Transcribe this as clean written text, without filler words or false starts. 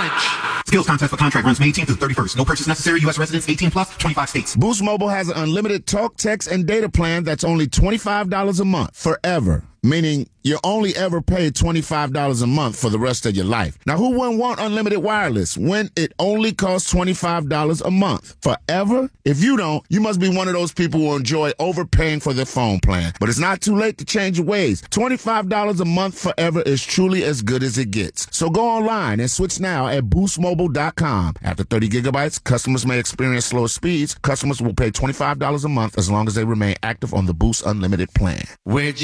knowledge. Skills contest for contract runs May 18th through 31st. No purchase necessary. U.S. residents 18 plus, 25 states. Boost Mobile has an unlimited talk, text, and data plan that's only $25 a month forever. Meaning you only ever pay $25 a month for the rest of your life. Now, who wouldn't want unlimited wireless when it only costs $25 a month? Forever? If you don't, you must be one of those people who enjoy overpaying for their phone plan. But it's not too late to change your ways. $25 a month forever is truly as good as it gets. So go online and switch now at boostmobile.com. After 30 gigabytes, customers may experience slower speeds. Customers will pay $25 a month as long as they remain active on the Boost Unlimited plan. Where'd you